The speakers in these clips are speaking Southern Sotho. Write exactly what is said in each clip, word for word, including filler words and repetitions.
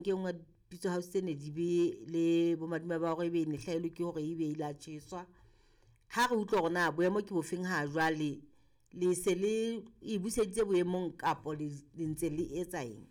ke ngwa pitso house ne di be le bo madima ba go e be ne hlaelo ke gore e be ila tsheswa ha re utlwa gona boemo ke bofeng ha jwale le se le e buseditse boemong kapo le ntse le etsa eng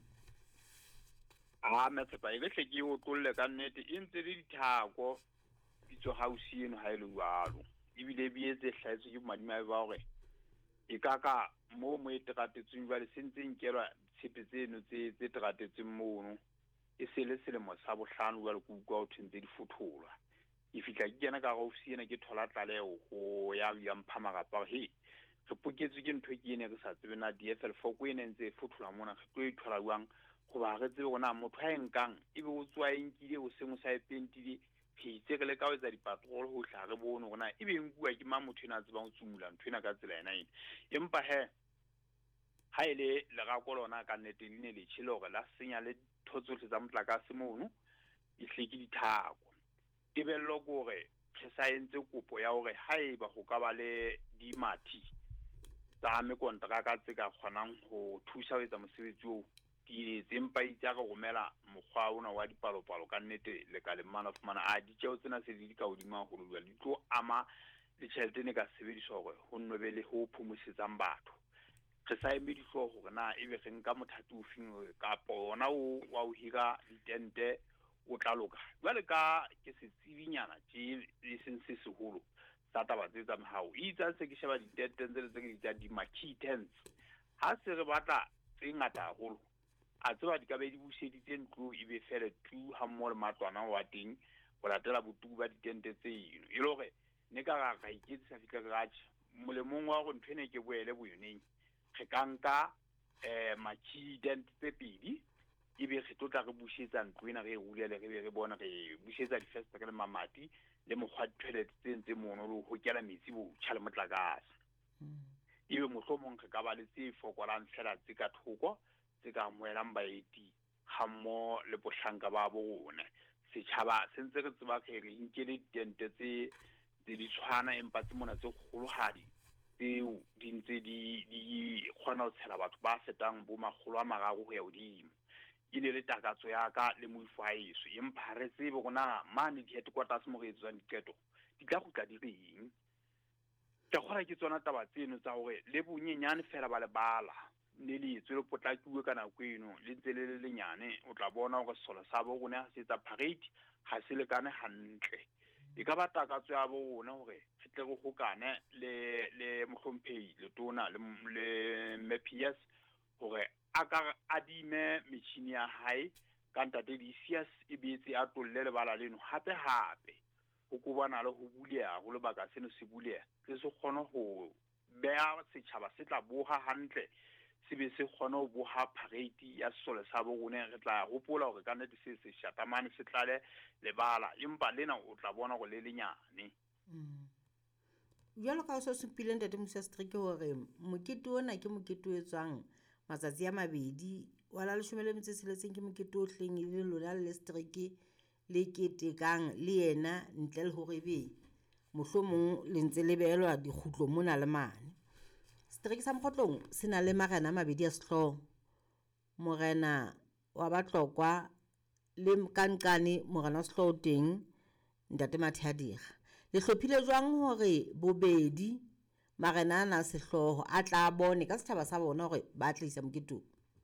ah metsepa e behle ke o tlolle ka nnete e ntse le dithako pitso house eno ha ile jwalo ebile bietse hlaetse ke madima ba gore e kaka mo mo eteratetseng jwale sentse nkelwa tshepe tseno tse tse teratetseng mono e sele selemo sa bohlano jwale go utlwa o thentse di fotholwa e fitla ke kena ka go siena ke thola tlaleo go ya ya mpha magapa he re poketse ke ntho ke ene re sa tsebe na D F L four go ene ntse fothola mona re tlo ithola jwang go ba re tsebe gona motho a enkang ebe o tswa enkile o sengwe sa epentile phitse re le ka etsa dipatrol ho hla re bone gona ebe nkua ke ma motho ena tsebang tsumula ntho ena ka tsela ena ene empa he ha ile le ga kolona ka nnete le ne le tshilo gore la senya le thotsohle tsa motlakase mono e hleke dithako tebello gore re saentse kopo ya gore ha eba go ka ba le dimathi tsa me kontraka tse ka kgonang go thusa ho etsa mosebetsi o di tsempa itsa go romela mokgwa ona wa dipalopalo ka nnete le ka le man of mana a di tšeo tsena se di ka hodima go lwa di tlo ama le tšhelete ne ka sebediswa gore ho nnobe le ho phumosetsang batho re sa eme di tlo gore na ebe re nka mothati o feng ka pona o wa o hira ditente o tla loka jwale ka ke se tsibinyana tse e seng se seholo sa taba tse tsa mehau itsa se ke sheba ditente tse tse di tsa di marquee tents ha se re batla tse ngata haholo a tseba di ka be di buseditse ntlo e be fele tu ha mo le matwana wa teng go latela botuku ba ditente tse eno e le gore ne ka ga ga iketsa fitla ga molemong wa go nthene ke boele boyoneng re ka nka eh marquee tent tse pedi e be re tlotla re busetsa ntlo ena re hulele re be re bona re busetsa di first le mamati le mokgwa toilet tse ntse mono le ho kela metsi bo tshale motlakase e be mohlomong re ka ba le tse fokolang fela tse ka thoko tse ka moelang baeti hammo le bohlanka ba bone setšhaba sentse re tseba ke re inkele ditente tse tse di tshwana empa tse mona tse kgolohadi tseo di ntse di di kgona ho tshela batho ba fetang bo magolo a mararo go ya hodimo e ne le takatso ya ka le moifo a eso empa re tsebe gona mane di headquarters mo re etsang diketo di tla go tla di reng ka gora ke tsona taba tseno tsa gore le bonyenyane fela ba le bala ne le tswe le potlakiwe kana kweno le ntse le le nyane o tla bona gore solo sa bo gone ha se tsa parade ha se le kane hantle e ka ba takatso ya bo rona gore re tle go gokane le le mohlomphehi le tona le le Mappias gore a ka adime metšhini ya hae ka ntate di sias e betse a tolle le bala leno hape hape go kubana le go bulea go le baka seno se bulea se se kgone go bea setšhaba se tla boga hantle se be se kgone go boga parade ya sole sa bo gone re tla gopola gore ka nnete se se shatamane se tlale le bala empa lena o tla bona go le lenyane jalo ka o se supileng ntate Mosastrike gore mokete ona ke mokete o etswang matsatsi a mabedi wala le shumele metse seletseng ke mokete o hleng le lona le strike le ketekang le yena ntle le hore be mohlomong le ntse le beelwa dikgutlo mona le mane strike sa Mokgotlong se na le marena a mabedi a sehloho morena wa Batlokwa le kankane morena wa sehloho teng ntate Mathadira le hlophile jwang hore bobedi marena ana sehloho a tla bone ka setjhaba sa bona gore ba tla isa moketong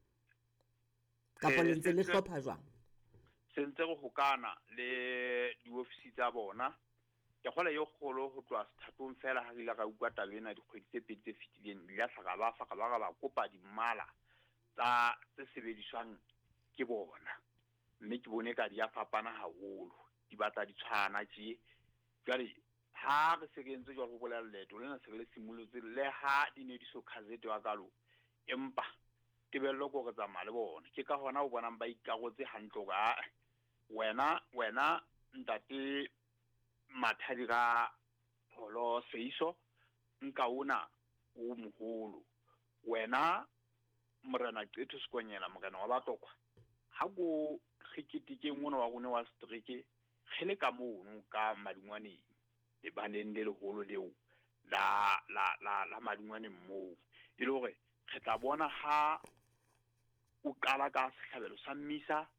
kapo le ntse le hlopha jwang sentse go hokana le diofisi tsa bona ke gola yo kgolo go tloa sethatong fela ha ile ga utlwa tabena dikgwedi tse pedi tse fitileng le ya tlhaga ba fa ga ba ba kopa dimmala tsa tse sebediswang ke bona mme ke bone ka di a fapana haholo di batla di tshwana tje jwale ha re se ke ntse jwa go bolela leto lena se le simolotse le ha di ne di so khazete wa kalo empa tebello go re tsamaya le bona ke ka hona o bonang ba ikagotse hantlo ga wena wena ntate Mathadira pholo seiso nka una o moholo wena morena Qetho Sekonyela morena wa Batlokwa ha go khikitike ngwana wa gone wa strike khele ka mono ka madingwane e baneng le leholo leo la la la la madingwane mo ile gore re tla bona ha o kala ka sehlabelo sa mmisa